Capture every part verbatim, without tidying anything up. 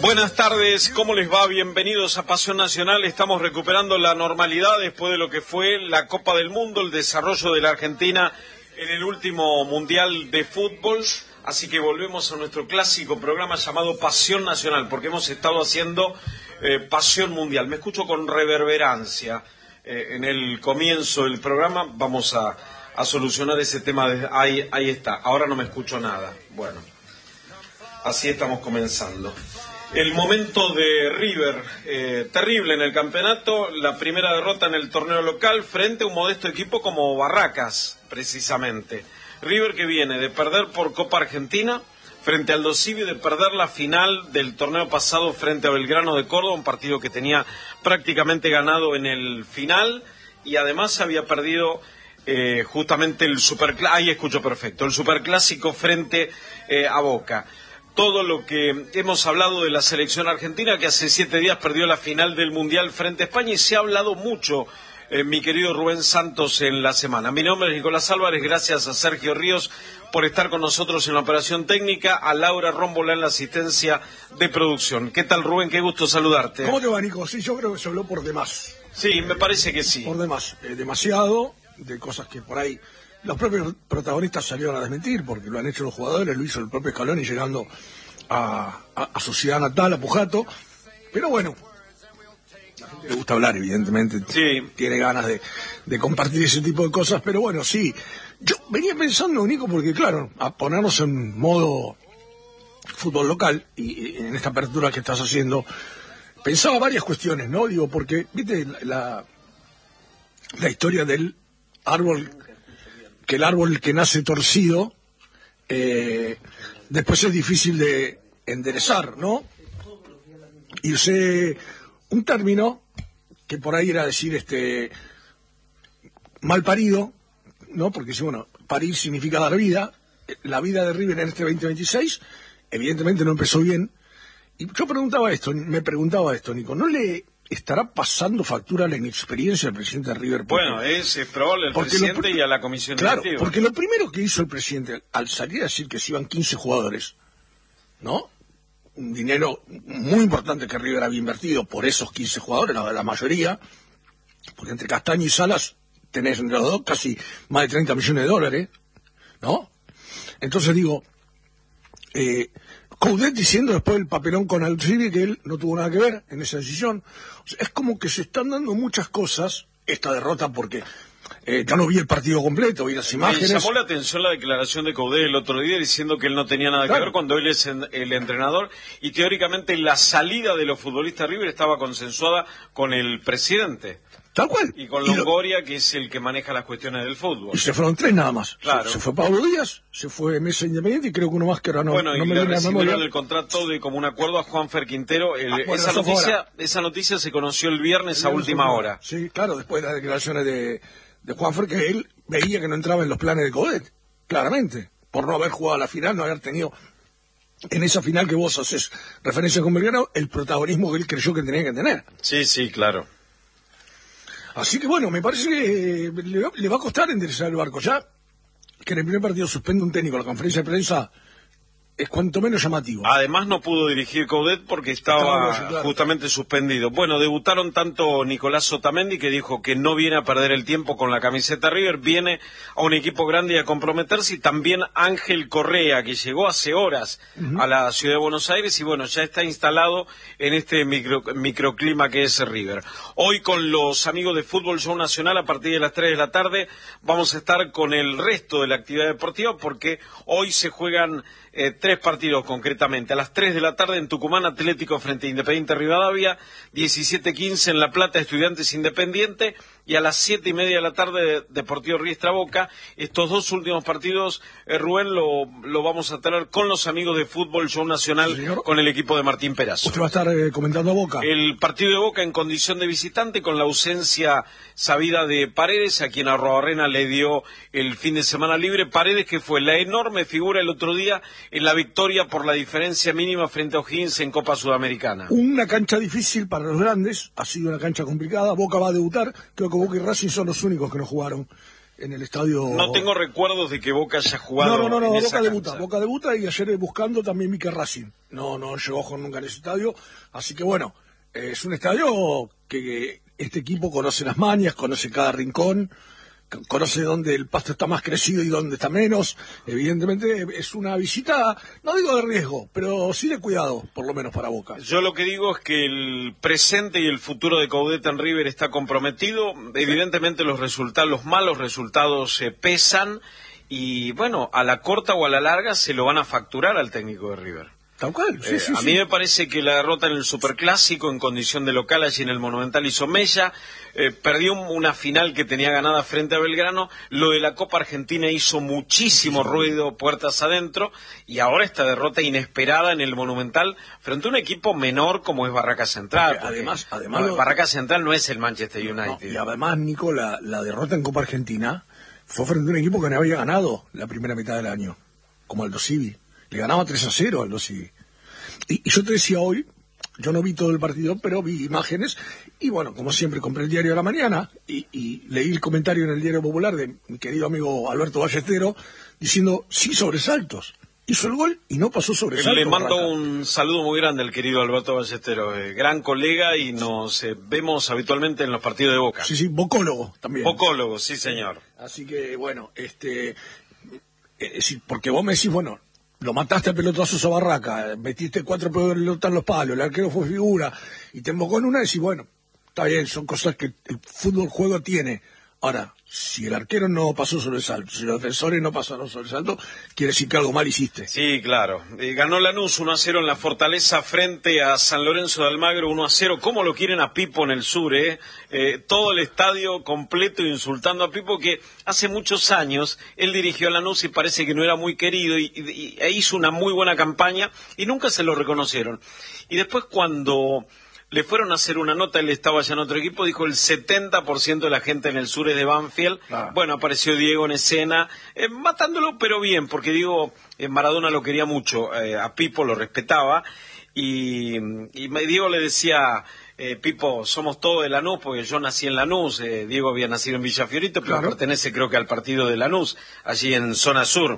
Buenas tardes, ¿cómo les va? Bienvenidos a Pasión Nacional. Estamos recuperando la normalidad después de lo que fue la Copa del Mundo, el desarrollo de la Argentina en el último Mundial de Fútbol. Así que volvemos a nuestro clásico programa llamado Pasión Nacional, porque hemos estado haciendo eh, Pasión Mundial. Me escucho con reverberancia eh, en el comienzo del programa. Vamos a, a solucionar ese tema. De, ahí, ahí está, ahora no me escucho nada. Bueno, así estamos comenzando. El momento de River, eh, terrible en el campeonato, la primera derrota en el torneo local frente a un modesto equipo como Barracas, precisamente. River que viene de perder por Copa Argentina frente al Aldosivi, de perder la final del torneo pasado frente a Belgrano de Córdoba, un partido que tenía prácticamente ganado en el final, y además había perdido eh, justamente el superclásico, ahí escucho perfecto, el superclásico frente eh, a Boca. Todo lo que hemos hablado de la selección argentina, que hace siete días perdió la final del Mundial frente a España, y se ha hablado mucho, eh, mi querido Rubén Santos, en la semana. Mi nombre es Nicolás Álvarez, gracias a Sergio Ríos por estar con nosotros en la operación técnica, a Laura Rómbola en la asistencia de producción. ¿Qué tal, Rubén? Qué gusto saludarte. ¿Cómo te va, Nico? Sí, yo creo que se habló por demás. Sí, me parece que sí. Por demás, eh, demasiado, de cosas que por ahí los propios protagonistas salieron a desmentir, porque lo han hecho los jugadores, lo hizo el propio Scaloni llegando a, a, a su ciudad natal, a Pujato. Pero bueno, a la gente le gusta hablar, evidentemente. Sí. Tiene ganas de, de compartir ese tipo de cosas, pero bueno, sí. Yo venía pensando, Nico, porque claro, a ponernos en modo fútbol local, y, y en esta apertura que estás haciendo, pensaba varias cuestiones, ¿no? Digo, porque, viste, la, la historia del árbol, que el árbol que nace torcido, eh, después es difícil de enderezar, ¿no? Y usé un término que por ahí era decir, este, mal parido, ¿no? Porque si, bueno, parir significa dar vida. La vida de River en este veinte veintiséis, evidentemente no empezó bien. Y yo preguntaba esto, me preguntaba esto, Nico, ¿no le estará pasando factura la inexperiencia del presidente de River? Porque, bueno, es, es probable al presidente lo, y a la comisión claro, directiva. Porque lo primero que hizo el presidente al salir a decir que se iban quince jugadores, ¿no? Un dinero muy importante que River había invertido por esos quince jugadores, la, la mayoría, porque entre Castaño y Salas tenés entre los dos casi más de treinta millones de dólares, ¿no? Entonces digo, eh, Coudet diciendo después del papelón con Aldosivi que él no tuvo nada que ver en esa decisión. O sea, es como que se están dando muchas cosas, esta derrota, porque eh, ya no vi el partido completo, vi las imágenes. Me llamó la atención la declaración de Coudet el otro día diciendo que él no tenía nada claro. que ver cuando él es en, el entrenador, y teóricamente la salida de los futbolistas River estaba consensuada con el presidente. Tal cual. Y con Longoria, y lo... que es el que maneja las cuestiones del fútbol. Y se fueron tres nada más. Claro. Se, se fue Pablo Díaz, se fue Mesa Independiente y creo que uno más que ahora no. Bueno, no y me le viene a la recibieron memoria. el contrato de común acuerdo a Juanfer Quintero. El, ah, bueno, esa, noticia, esa noticia se conoció el viernes el a última hora. Sí, claro, después de las declaraciones de, de Juanfer, que él veía que no entraba en los planes de Coudet, claramente, por no haber jugado a la final, no haber tenido en esa final que vos haces referencia con Belgrano, el protagonismo que él creyó que tenía que tener. Sí, sí, claro. Así que bueno, me parece que le va, le va a costar enderezar el barco. Ya que en el primer partido suspende un técnico la conferencia de prensa es cuanto menos llamativo. Además no pudo dirigir Coudet porque estaba, estaba claro. justamente suspendido. Bueno, debutaron tanto Nicolás Otamendi, que dijo que no viene a perder el tiempo con la camiseta River, viene a un equipo grande y a comprometerse, y también Ángel Correa, que llegó hace horas uh-huh. a la ciudad de Buenos Aires y bueno, ya está instalado en este micro, microclima que es River. Hoy con los amigos de Fútbol Show Nacional, a partir de las tres de la tarde, vamos a estar con el resto de la actividad deportiva, porque hoy se juegan Eh, tres partidos concretamente. A las tres de la tarde en Tucumán, Atlético frente a Independiente Rivadavia, diecisiete quince en La Plata, Estudiantes Independiente, y a las siete y media de la tarde Deportivo Riestra Boca. Estos dos últimos partidos, eh, Rubén, lo, lo vamos a tener con los amigos de Fútbol Show Nacional, sí, con el equipo de Martín Perazo. ¿Usted va a estar eh, comentando a Boca? El partido de Boca en condición de visitante, con la ausencia sabida de Paredes, a quien Arrobarrena le dio el fin de semana libre. Paredes, que fue la enorme figura el otro día en la victoria por la diferencia mínima frente a O'Higgins en Copa Sudamericana. Una cancha difícil para los grandes, ha sido una cancha complicada. Boca va a debutar, creo que Boca y Racing son los únicos que no jugaron en el estadio. No tengo recuerdos de que Boca haya jugado. No, no, no, no en Boca esa debuta, cancha. Boca debuta y ayer buscando también vi que Racing. No, no llegó con nunca en ese estadio, así que bueno, eh, es un estadio que este equipo conoce las mañas, conoce cada rincón, conoce dónde el pasto está más crecido y dónde está menos. Evidentemente es una visita, no digo de riesgo, pero sí de cuidado, por lo menos para Boca. Yo lo que digo es que el presente y el futuro de Coudet en River está comprometido. Evidentemente los resultados, los malos resultados se pesan y bueno, a la corta o a la larga se lo van a facturar al técnico de River. Tal cual, sí, Eh, sí, a sí. mí me parece que la derrota en el Superclásico en condición de local allí en el Monumental hizo mella, eh, perdió una final que tenía ganada frente a Belgrano, lo de la Copa Argentina hizo muchísimo ruido puertas adentro y ahora esta derrota inesperada en el Monumental frente a un equipo menor como es Barracas Central. Porque además- porque, además bueno, lo- Barracas Central no es el Manchester No, United. y además, Nico, la, la derrota en Copa Argentina fue frente a un equipo que no había ganado la primera mitad del año, como Aldo Civi. Le ganaba tres a cero Aldo Civi. Y, y yo te decía hoy, yo no vi todo el partido, pero vi imágenes, y bueno, como siempre, compré el diario de la mañana, y, y leí el comentario en el Diario Popular de mi querido amigo Alberto Ballestero, diciendo, sí, sobresaltos. Hizo el gol y no pasó sobresaltos. Le mando Barraca. un saludo muy grande al querido Alberto Ballesteros, eh, gran colega y nos eh, vemos habitualmente en los partidos de Boca. Sí, sí, bocólogo también. Bocólogo, sí señor. Así que, bueno, este, eh, sí, porque vos me decís, bueno, lo mataste a pelotazos a Barraca, metiste cuatro pelotas en los palos, el arquero fue figura, y te embocó en una y decís, bueno, está bien, son cosas que el fútbol juego tiene. Ahora, si el arquero no pasó sobresalto, si los defensores no pasaron sobresalto, quiere decir que algo mal hiciste. Sí, claro. Eh, ganó Lanús uno a cero en la Fortaleza frente a San Lorenzo de Almagro uno a cero. ¿Cómo lo quieren a Pipo en el sur, eh? Eh, todo el estadio completo insultando a Pipo, que hace muchos años él dirigió a Lanús y parece que no era muy querido y, y- y hizo una muy buena campaña y nunca se lo reconocieron. Y después cuando le fueron a hacer una nota, él estaba ya en otro equipo, dijo el setenta por ciento de la gente en el sur es de Banfield. Ah. Bueno, apareció Diego en escena, eh, matándolo pero bien, porque Diego, eh, Maradona lo quería mucho, eh, a Pipo lo respetaba, y, y me- Diego le decía, eh, Pipo, somos todos de Lanús, porque yo nací en Lanús, eh, Diego había nacido en Villa Fiorito, pero Claro. pertenece creo que al partido de Lanús, allí en zona sur.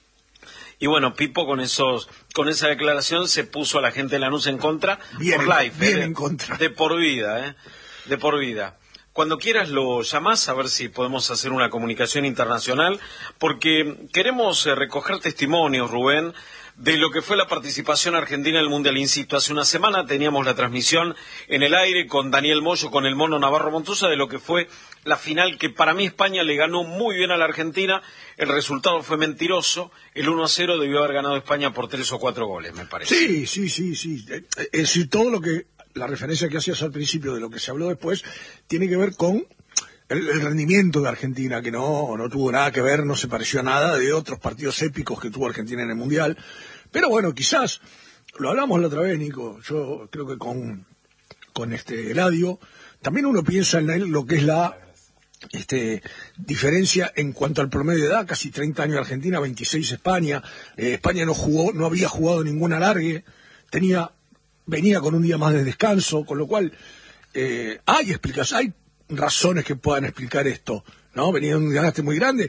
Y bueno, Pipo con esos, con esa declaración se puso a la gente de Lanús en contra Bien por en- life, bien eh, de, en contra. de por vida, eh, de por vida. Cuando quieras lo llamás a ver si podemos hacer una comunicación internacional, porque queremos eh, recoger testimonios, Rubén, de lo que fue la participación argentina en el Mundial. Insisto, hace una semana teníamos la transmisión en el aire con Daniel Moyo, con el Mono Navarro Montosa, de lo que fue la final que para mí España le ganó muy bien a la Argentina. El resultado fue mentiroso, el uno a cero debió haber ganado España por tres o cuatro goles, me parece. Sí, sí, sí, sí. Eh, Es decir, todo lo que, la referencia que hacías al principio de lo que se habló después, tiene que ver con el, el rendimiento de Argentina, que no, no tuvo nada que ver, no se pareció a nada de otros partidos épicos que tuvo Argentina en el Mundial. Pero bueno, quizás, lo hablamos la otra vez, Nico, yo creo que con, con este Eladio, también uno piensa en él lo que es la este diferencia en cuanto al promedio de edad, casi treinta años Argentina, veintiséis España. Eh, España no jugó, no había jugado ningún alargue, tenía, venía con un día más de descanso, con lo cual eh, hay explicaciones, hay razones que puedan explicar esto, ¿no? Venía de un desgaste muy grande,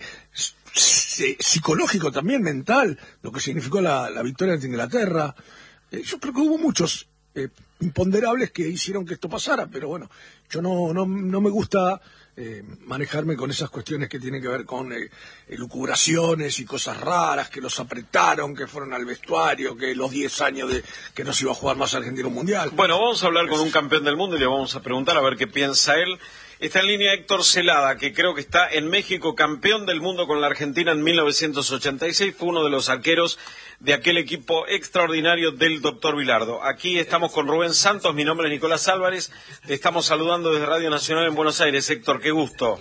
s- psicológico también, mental, lo que significó la, la victoria ante Inglaterra. Eh, yo creo que hubo muchos eh, imponderables que hicieron que esto pasara, pero bueno, yo no, no, no me gusta eh, manejarme con esas cuestiones que tienen que ver con eh, elucubraciones y cosas raras, que los apretaron, que fueron al vestuario, que los diez años de que no se iba a jugar más Argentina un Mundial. Bueno, vamos a hablar con un campeón del mundo y le vamos a preguntar a ver qué piensa él. Está en línea Héctor Celada, que creo que está en México, campeón del mundo con la Argentina en mil novecientos ochenta y seis. Fue uno de los arqueros de aquel equipo extraordinario del doctor Vilardo. Aquí estamos con Rubén Santos, mi nombre es Nicolás Álvarez. Te estamos saludando desde Radio Nacional en Buenos Aires. Héctor, qué gusto.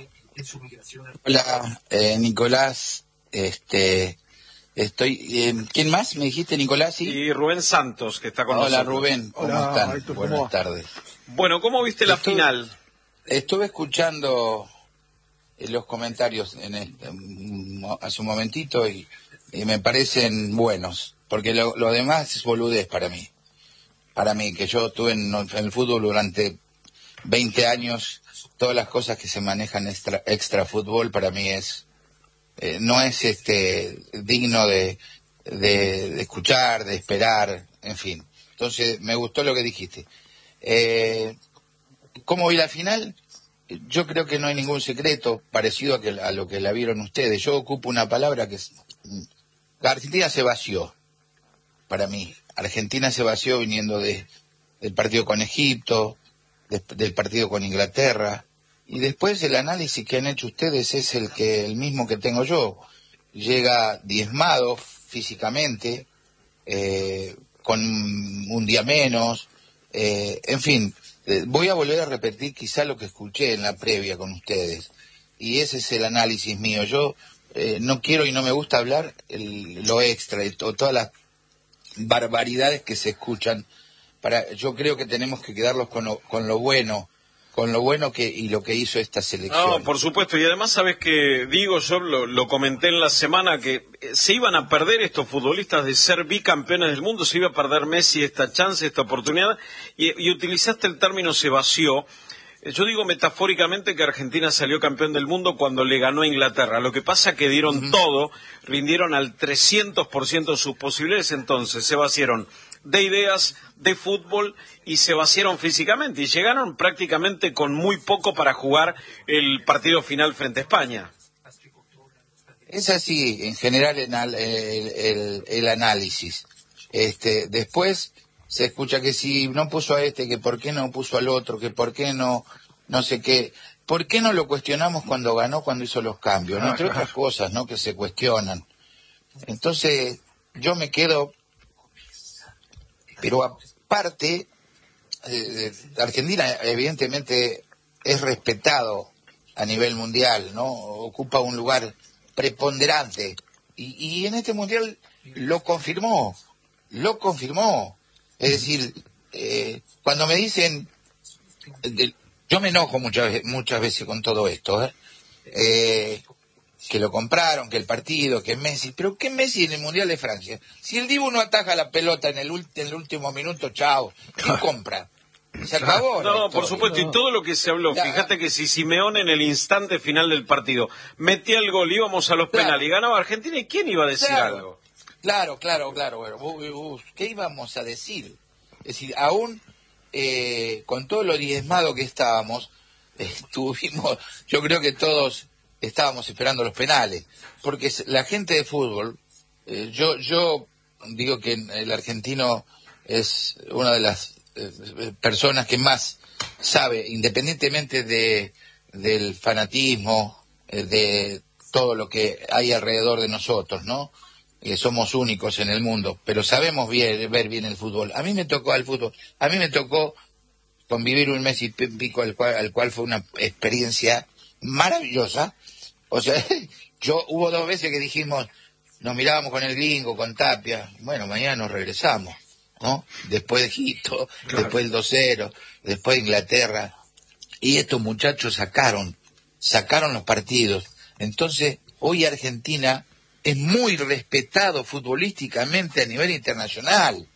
Hola, eh, Nicolás. Este, estoy. Eh, ¿Quién más? ¿Me dijiste, Nicolás? ¿Sí? Y Rubén Santos, que está con Hola, nosotros. Rubén. ¿Cómo Hola, están? Héctor, ¿cómo Buenas va? tardes. Bueno, ¿cómo viste la Estuve- final? Estuve escuchando eh, los comentarios en el- en- hace un momentito y, y me parecen buenos, porque lo, lo demás es boludez para mí. Para mí, que yo estuve en, en el fútbol durante veinte años todas las cosas que se manejan extra, extra fútbol para mí es eh, no es este digno de, de, de escuchar, de esperar, en fin. Entonces me gustó lo que dijiste. Eh, ¿Cómo vi la final? Yo creo que no hay ningún secreto parecido a, que, a lo que la vieron ustedes. Yo ocupo una palabra que es... La Argentina se vació, para mí. Argentina se vació viniendo de, del partido con Egipto, de, del partido con Inglaterra, y después el análisis que han hecho ustedes es el que el mismo que tengo yo. Llega diezmado físicamente, eh, con un día menos, eh, en fin, eh, voy a volver a repetir quizá lo que escuché en la previa con ustedes, y ese es el análisis mío. Yo eh, no quiero y no me gusta hablar el, lo extra, y to, todas las barbaridades que se escuchan. Para, yo creo que tenemos que quedarlos con lo, con lo bueno, con lo bueno que y lo que hizo esta selección. No, por supuesto, y además sabes que, digo, yo lo, lo comenté en la semana, que se iban a perder estos futbolistas de ser bicampeones del mundo, se iba a perder Messi esta chance, esta oportunidad, y, y utilizaste el término se vació. Yo digo metafóricamente que Argentina salió campeón del mundo cuando le ganó a Inglaterra. Lo que pasa que dieron uh-huh. todo, rindieron al trescientos por ciento de sus posibilidades, entonces se vaciaron de ideas, de fútbol, y se vaciaron físicamente, y llegaron prácticamente con muy poco para jugar el partido final frente a España. Es así, en general, el, el, el, el análisis. Este, después se escucha que si no puso a este, que por qué no puso al otro, que por qué no, no sé qué. ¿Por qué no lo cuestionamos cuando ganó, cuando hizo los cambios? ¿No? Entre otras cosas, ¿no? Que se cuestionan. Entonces, yo me quedo... Pero aparte, eh, Argentina evidentemente es respetado a nivel mundial, ¿no? Ocupa un lugar preponderante. Y, y en este mundial lo confirmó, lo confirmó. Es decir, eh, cuando me dicen... De, yo me enojo muchas, muchas veces con todo esto, ¿eh? Eh, que lo compraron, que el partido, que Messi, pero ¿qué Messi en el Mundial de Francia? Si el Dibu no ataja la pelota en el, en el último minuto, chao, ¿qué compra? Se acabó. No, por supuesto, y todo lo que se habló, fíjate que si Simeone en el instante final del partido metía el gol, íbamos a los claro. penales y ganaba Argentina, ¿y quién iba a decir claro, algo? Claro, claro, claro, bueno, uh, uh, ¿qué íbamos a decir? Es decir, aún eh, con todo lo diezmado que estábamos, estuvimos, yo creo que todos... estábamos esperando los penales, porque la gente de fútbol, eh, yo yo digo que el argentino es una de las eh, personas que más sabe, independientemente de del fanatismo, eh, de todo lo que hay alrededor de nosotros, ¿no? Que somos únicos en el mundo, pero sabemos bien, ver bien el fútbol. A mí me tocó al fútbol, a mí me tocó convivir un mes y pico, al cual, al cual fue una experiencia maravillosa. O sea, yo hubo dos veces que dijimos, nos mirábamos con el gringo, con Tapia, bueno, mañana nos regresamos, ¿no? Después de Egipto, claro. Después del dos cero, después de Inglaterra, y estos muchachos sacaron, sacaron los partidos. Entonces, hoy Argentina es muy respetado futbolísticamente a nivel internacional.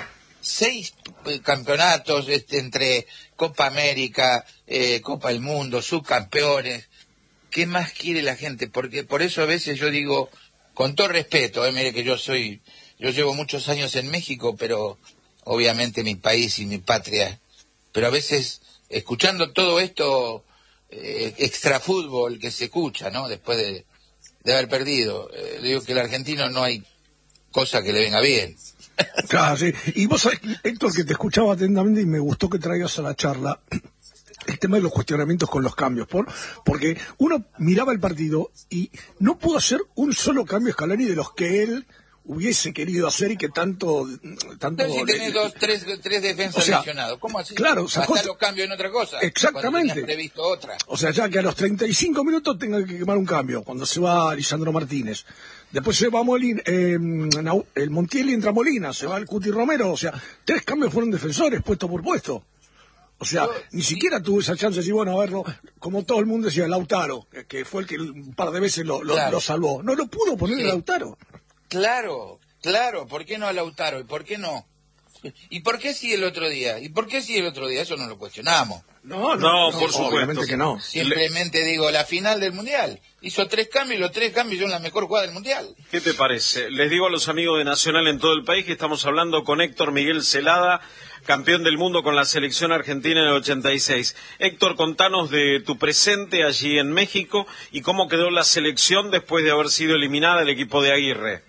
Seis campeonatos este, entre Copa América, eh, Copa del Mundo, subcampeones. ¿Qué más quiere la gente? Porque por eso a veces yo digo, con todo respeto, eh, mire que yo soy, yo llevo muchos años en México, pero obviamente mi país y mi patria, pero a veces escuchando todo esto eh, extra fútbol que se escucha, ¿no? Después de, de haber perdido, eh, digo que el argentino no hay cosa que le venga bien. Claro, sí. Y vos sabés, Héctor, que te escuchaba atentamente y me gustó que traigas a la charla el tema de los cuestionamientos con los cambios, por porque uno miraba el partido y no pudo hacer un solo cambio Scaloni de los que él hubiese querido hacer y que tanto... tanto Pero si tenés dos, tres, tres defensas o sea, lesionados, ¿cómo así? Claro, sacó... Hasta los cambios en otra cosa. Exactamente. Cuando previsto otra. O sea, ya que a los treinta y cinco minutos tenga que quemar un cambio, cuando se va Lisandro Martínez. Después se va Molina, eh, el Montiel y entra Molina, se va el Cuti Romero, o sea, tres cambios fueron defensores, puesto por puesto. O sea, yo, ni sí. siquiera tuvo esa chance de decir, bueno, a verlo, como todo el mundo decía, Lautaro, que, que fue el que un par de veces lo, lo, claro. lo salvó. No lo pudo poner sí. Lautaro. Claro, claro, ¿por qué no a Lautaro? ¿Y por qué no? ¿Y por qué sí el otro día? ¿Y por qué sí el otro día? Eso no lo cuestionamos. No, no, no, por supuesto. Obviamente que no. Simplemente digo, la final del Mundial. Hizo tres cambios y los tres cambios son la mejor jugada del Mundial. ¿Qué te parece? Les digo a los amigos de Nacional en todo el país que estamos hablando con Héctor Miguel Celada, campeón del mundo con la selección argentina en el ochenta y seis. Héctor, contanos de tu presente allí en México y cómo quedó la selección después de haber sido eliminada el equipo de Aguirre.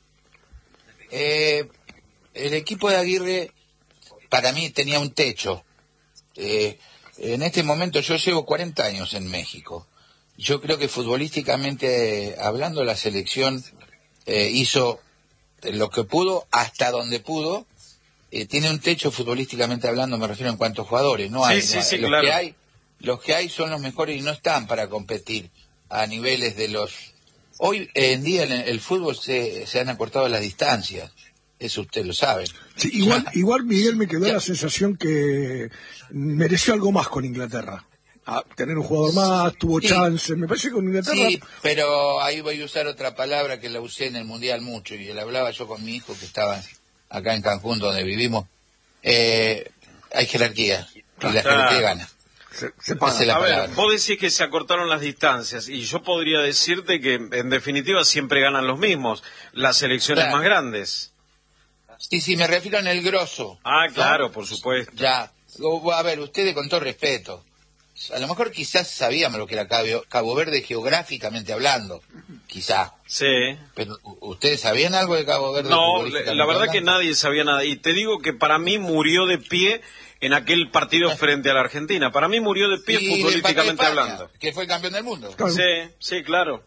Eh, el equipo de Aguirre, para mí, tenía un techo. Eh, en este momento yo llevo cuarenta años en México. Yo creo que futbolísticamente hablando, la selección eh, hizo lo que pudo hasta donde pudo. Eh, tiene un techo futbolísticamente hablando, me refiero en cuanto a jugadores. No hay, sí, sí, no hay. Sí, los claro. que hay, los que hay son los mejores y no están para competir a niveles de los. Hoy en día en el fútbol se, se han acortado las distancias. Eso usted lo sabe. Sí, igual, Ya. igual Miguel me quedó Ya. la sensación que mereció algo más con Inglaterra. A tener un jugador más, tuvo Sí. chance. Me parece que con Inglaterra. Sí, pero ahí voy a usar otra palabra que la usé en el Mundial mucho y la hablaba yo con mi hijo que estaba acá en Cancún donde vivimos. Eh, hay jerarquía y la Claro. jerarquía gana. Se, se Esa paga. es la A ver, palabra. vos decís que se acortaron las distancias y yo podría decirte que en definitiva siempre ganan los mismos, las selecciones Claro. más grandes. Sí, sí, me refiero en el grosso. Ah, claro, ¿no? por supuesto. Ya. O- A ver, ustedes con todo respeto. A lo mejor quizás sabíamos lo que era Cabo, Cabo Verde geográficamente hablando. Quizá. Sí. Pero ¿u- ¿ustedes sabían algo de Cabo Verde? No, la, futbolísticamente la verdad que hablando? nadie sabía nada. Y te digo que para mí murió de pie en aquel partido frente a la Argentina. Para mí murió de pie Y del futbolísticamente Pato España, hablando. que fue el campeón del mundo. Claro. Sí, sí, claro.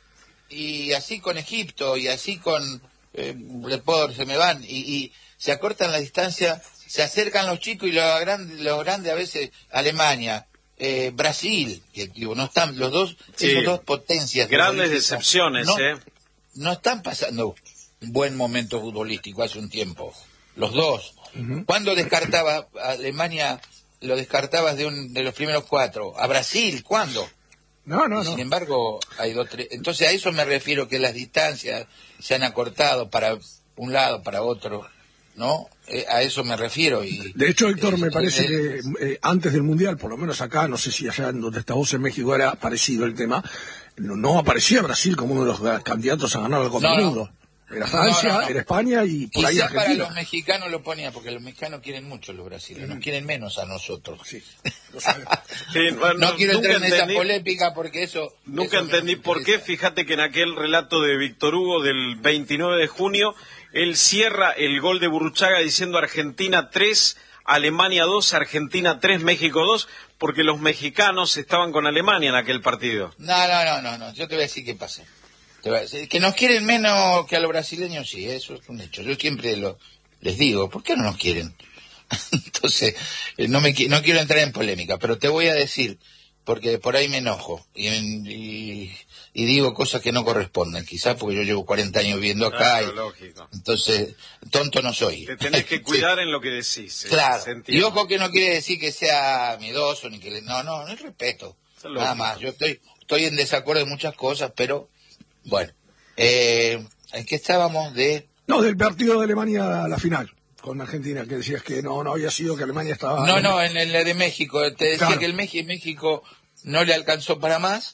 Y así con Egipto, y así con... Eh, Repor, se me van, y, y se acortan las distancias, se acercan los chicos y los grandes, los grandes a veces, Alemania, eh, Brasil, que digo, no están, los dos, Sí. esos dos potencias. Grandes futbolísticas, decepciones, no, ¿eh? no están pasando un buen momento futbolístico hace un tiempo, los dos. Ujú. ¿Cuándo descartaba a Alemania, lo descartabas de, un, de los primeros cuatro? ¿A Brasil? ¿Cuándo? No, no, Y no. sin embargo, hay dos, tres. Entonces a eso me refiero, que las distancias se han acortado para un lado, para otro, ¿no? Eh, a eso me refiero. Y, De hecho, Héctor, eh, me parece eh, que eh, antes del Mundial, por lo menos acá, no sé si allá en donde estás vos en México era parecido el tema, no, no aparecía Brasil como uno de los ga- candidatos a ganar el Copa No, del no. Mundo. Era Francia, No, no, no. era España y por ahí Quizá para Argentina. los mexicanos lo ponía, porque los mexicanos quieren mucho a los brasileños, nos quieren menos a nosotros. Sí, lo sabe. Sí, bueno, No quiero nunca entrar en esa entendí- polémica porque eso... Nunca eso me entendí por qué. interesa. Fíjate que en aquel relato de Víctor Hugo del veintinueve de junio, él cierra el gol de Burruchaga diciendo Argentina tres, Alemania dos, Argentina tres, México dos, porque los mexicanos estaban con Alemania en aquel partido. No, no, no, no, no, yo te voy a decir qué pasa. Te voy a decir, que nos quieren menos que a los brasileños, sí, eso es un hecho. Yo siempre lo, les digo, ¿por qué no nos quieren? Entonces, eh, no me qui- no quiero entrar en polémica, pero te voy a decir, porque por ahí me enojo y, y, y digo cosas que no corresponden, quizás porque yo llevo cuarenta años viviendo acá, Claro, y, lógico. entonces tonto no soy. Te tenés que cuidar en lo que decís. eh, Claro, se entiende. y ojo que no quiere decir que sea miedoso, ni que le... No, no, no es respeto, Eso es nada lógico. más. Yo estoy estoy en desacuerdo en muchas cosas, pero bueno, eh, ¿en qué estábamos de...? No, del partido de Alemania a la final, con Argentina, que decías que no, no había sido, que Alemania estaba... No, no, en el de México. Te decía Claro. que el México, México no le alcanzó para más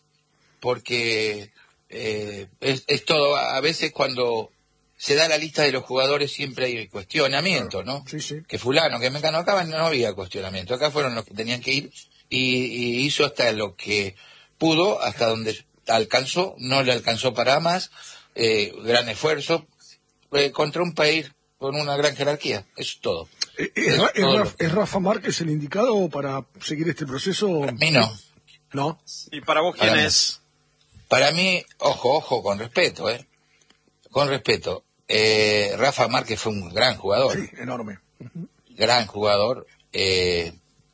porque eh, es, es todo. A veces cuando se da la lista de los jugadores siempre hay cuestionamiento, Claro. ¿no? Sí, sí. Que fulano, que mecano, acá no había cuestionamiento. Acá fueron los que tenían que ir y, y hizo hasta lo que pudo, hasta donde alcanzó, no le alcanzó para más. Eh, gran esfuerzo eh, contra un país con una gran jerarquía. Eso es todo. Eh, ¿Es, Es Ra- es todo Ra- lo que- es Rafa Márquez el indicado para seguir este proceso? A mí no. No. ¿Y para vos quién Para mí. es? Para mí, ojo, ojo, con respeto, ¿eh? Con respeto. Eh, Rafa Márquez fue un gran jugador, Sí, enorme. gran jugador, eh,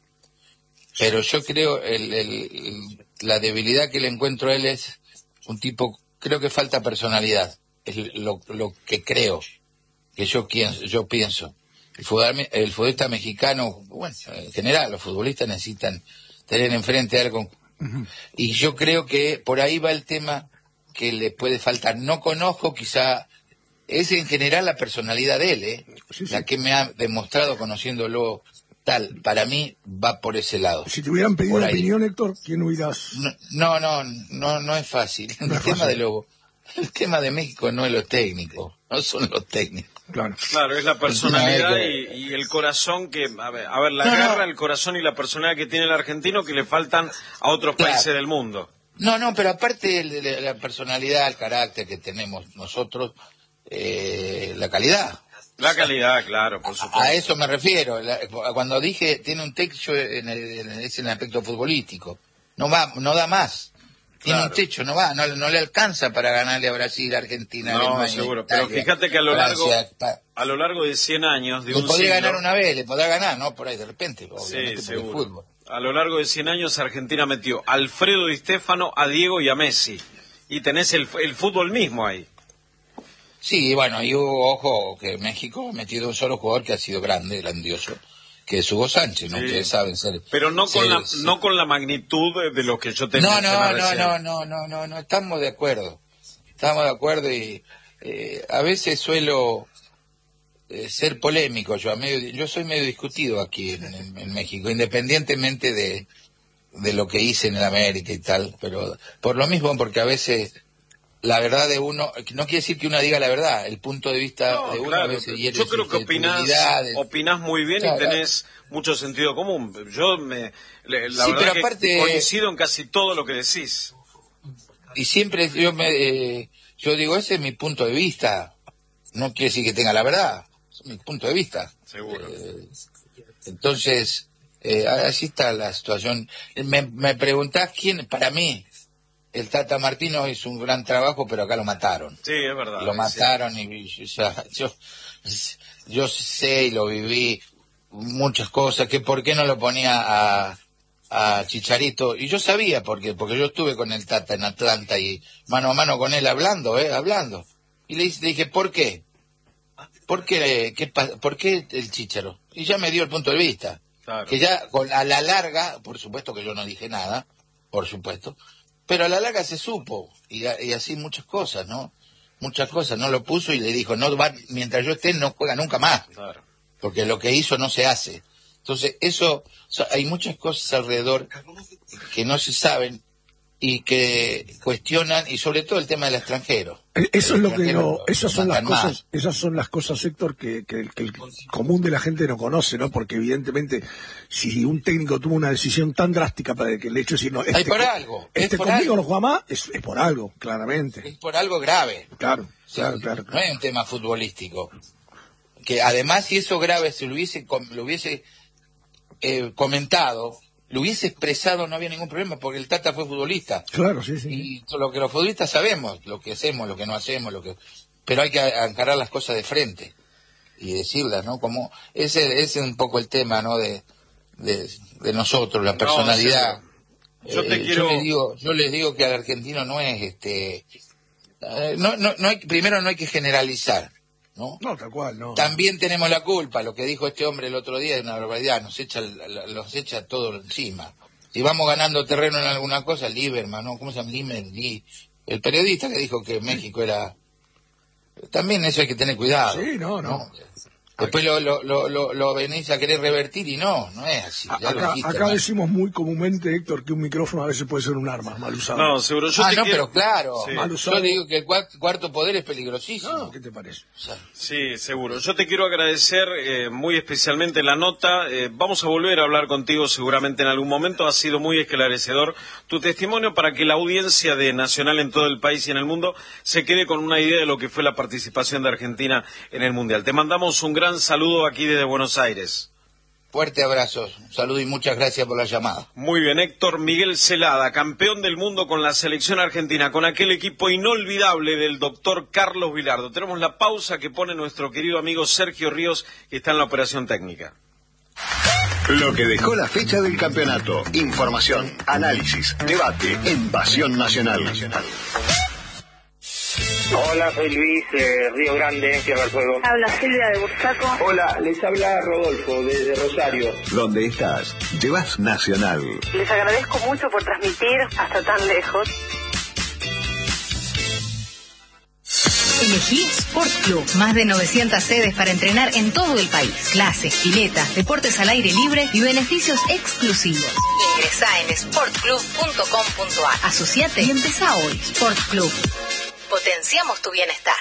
pero yo creo el, el- la debilidad que le encuentro a él es un tipo, creo que falta personalidad, es lo, lo que creo, que yo pienso, yo pienso. El, futbol- el futbolista mexicano, bueno, en general, los futbolistas necesitan tener enfrente algo. Ujú. Y yo creo que por ahí va el tema que le puede faltar. No conozco, quizá es en general la personalidad de él, ¿eh? Sí, sí. La que me ha demostrado conociéndolo tal. Para mí va por ese lado. Si te hubieran pedido una opinión, Héctor, ¿quién hubieras...? No, no, no, no, no es fácil. No el es tema fácil. de lo, el tema de México no es lo técnico, no son los técnicos. Claro, claro, es la personalidad y, y el corazón que, a ver, a ver la no, garra, no. el corazón y la personalidad que tiene el argentino que le faltan a otros claro. países del mundo. No, no, pero aparte de la personalidad, el carácter que tenemos nosotros, eh, la calidad. La calidad, claro, por supuesto. A, a eso me refiero. La, cuando dije tiene un techo en el, en el, es en el aspecto futbolístico. No va, no da más. Tiene claro. un techo, no va, no, no le alcanza para ganarle a Brasil, Argentina, no, Alemania, seguro. Italia, pero fíjate que a lo largo, Francia, a lo largo de cien años, de le un podría siglo, ganar una vez, le podrá ganar, ¿no? Por ahí de repente, obviamente sí, por el seguro. fútbol. A lo largo de cien años Argentina metió a Alfredo Di Stéfano, a Diego y a Messi. Y tenés el, el fútbol mismo ahí. Sí, bueno, y hubo, ojo, que México ha metido un solo jugador que ha sido grande, grandioso, que es Hugo Sánchez, ¿no? Sí. Ustedes saben ser... Pero no con, ser, la, ser... no con la magnitud de, de lo que yo te no, mencionaba no, recién. No, no, no, no, no, estamos de acuerdo. Estamos de acuerdo y eh, a veces suelo eh, ser polémico. Yo, a medio, yo soy medio discutido aquí en, en, en México, independientemente de, de lo que hice en el América y tal, pero por lo mismo, porque a veces... La verdad de uno, no quiere decir que uno diga la verdad, el punto de vista no, de uno claro, a veces hiere yo creo que opinás, de... opinás muy bien claro, y tenés claro. mucho sentido común. Yo me, la sí, verdad pero aparte, que coincido en casi todo lo que decís. Y siempre yo me, eh, yo digo, ese es mi punto de vista, no quiere decir que tenga la verdad, es mi punto de vista. Seguro. Eh, entonces, eh, así está la situación. Me, me preguntás quién, para mí, el Tata Martino hizo un gran trabajo, pero acá lo mataron. Sí, es verdad. Lo mataron sí. y o sea, yo, yo sé y lo viví muchas cosas, que por qué no lo ponía a, a Chicharito. Y yo sabía por qué, porque yo estuve con el Tata en Atlanta y mano a mano con él hablando, eh, hablando. Y le, le dije, ¿por qué? ¿Por qué, qué, ¿Por qué el Chicharo? Y ya me dio el punto de vista. Claro. Que ya con, a la larga, por supuesto que yo no dije nada, por supuesto, pero a la larga se supo, y, y así muchas cosas, ¿no? Muchas cosas, no lo puso y le dijo, no va, mientras yo esté no juega nunca más, claro. Porque lo que hizo no se hace. Entonces, eso, o sea, hay muchas cosas alrededor que no se saben y que cuestionan, y sobre todo el tema del extranjero. Eso es lo que no, esas son las cosas, más. esas son las cosas, Héctor, que, que, que el común de la gente no conoce, ¿no? Porque evidentemente, si un técnico toma una decisión tan drástica para que el hecho de decir, no, este, Hay por algo, este por conmigo algo. no juega más, es, es por algo, claramente. Es por algo grave. Claro, o sea, claro, claro, claro. No es un tema futbolístico. Que además, si eso grave se lo hubiese, lo hubiese eh, comentado, lo hubiese expresado, no había ningún problema, porque el Tata fue futbolista. Claro, sí, sí. Y lo que los futbolistas sabemos, lo que hacemos, lo que no hacemos, lo que... pero hay que encarar las cosas de frente y decirlas, ¿no? Como ese, ese es un poco el tema, ¿no? De, de, de nosotros, la personalidad. No, yo te eh, quiero... Yo les digo, yo les digo que al argentino no es, este... Eh, no, no, no hay, primero no hay que generalizar, ¿no? No, tal cual, no. También tenemos la culpa, lo que dijo este hombre el otro día es una barbaridad, nos echa, los echa todo encima. Si vamos ganando terreno en alguna cosa, Lieberman, ¿no? ¿Cómo se llama? Lieberman, el periodista que dijo que México era... También eso hay que tener cuidado. Sí, no, no. ¿no? Después lo, lo, lo, lo, lo venís a querer revertir y no, no es así. Ya acá lo dijiste, acá ¿no? decimos muy comúnmente, Héctor, que un micrófono a veces puede ser un arma mal usado. No, seguro. Yo ah, te no, quiero... pero claro. Sí. Mal usado. Yo digo que el cuarto, cuarto poder es peligrosísimo. No, ¿qué te parece? O sea, sí, seguro. Yo te quiero agradecer eh, muy especialmente la nota. Eh, vamos a volver a hablar contigo seguramente en algún momento. Ha sido muy esclarecedor tu testimonio para que la audiencia de Nacional en todo el país y en el mundo se quede con una idea de lo que fue la participación de Argentina en el Mundial. Te mandamos un gran saludo aquí desde Buenos Aires. fuerte abrazo, un saludo y muchas gracias por la llamada. Muy bien, Héctor Miguel Celada, campeón del mundo con la selección argentina, con aquel equipo inolvidable del doctor Carlos Vilardo. Tenemos la pausa que pone nuestro querido amigo Sergio Ríos, que está en la operación técnica. Lo que dejó la fecha del campeonato. Información, análisis, debate en Pasión Nacional. Hola, soy Luis, eh, Río Grande, Tierra del Fuego. Habla Silvia de Bursaco. Hola, les habla Rodolfo desde Rosario. ¿Dónde estás? Llevas Nacional. Les agradezco mucho por transmitir hasta tan lejos. Elegí Sport Club. Más de novecientas sedes para entrenar en todo el país. Clases, piletas, deportes al aire libre y beneficios exclusivos. Ingresá en sport club punto com punto a r. Asociate y empezá hoy. Sport Club. Potenciamos tu bienestar.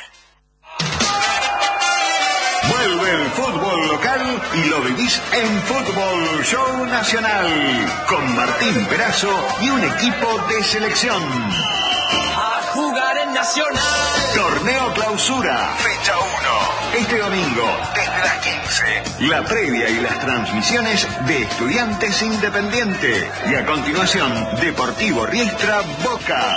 Vuelve el fútbol local y lo vivís en Fútbol Show Nacional con Martín Perazo y un equipo de selección. A jugar en Nacional. Torneo Clausura, fecha uno. Este domingo, desde las quince. La previa y las transmisiones de Estudiantes Independiente. Y a continuación, Deportivo Riestra Boca.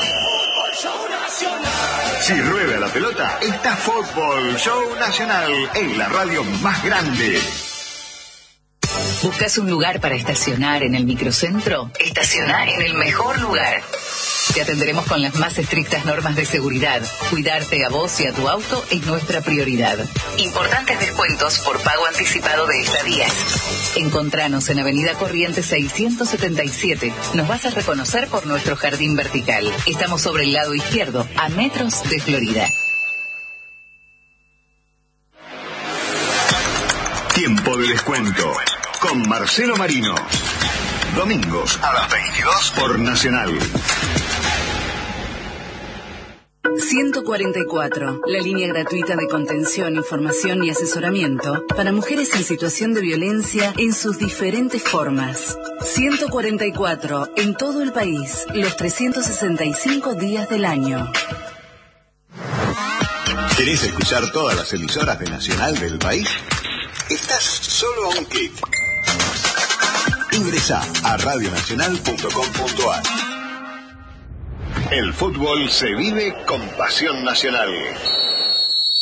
Si rueda la pelota, está Fútbol Show Nacional en la radio más grande. ¿Buscas un lugar para estacionar en el microcentro? Estacionar en el mejor lugar. Te atenderemos con las más estrictas normas de seguridad. Cuidarte a vos y a tu auto es nuestra prioridad. Importantes descuentos por pago anticipado de estadías. Encontranos en Avenida Corrientes seiscientos setenta y siete. Nos vas a reconocer por nuestro jardín vertical. Estamos sobre el lado izquierdo, a metros de Florida. Tiempo de descuento con Marcelo Marino. Domingos a las veintidós por Nacional. ciento cuarenta y cuatro, la línea gratuita de contención, información y asesoramiento para mujeres en situación de violencia en sus diferentes formas. ciento cuarenta y cuatro, en todo el país, los trescientos sesenta y cinco días del año. ¿Querés escuchar todas las emisoras de Nacional del país? Estás solo a un clic. Ingresá a radio nacional punto com punto a r. El fútbol se vive con pasión nacional.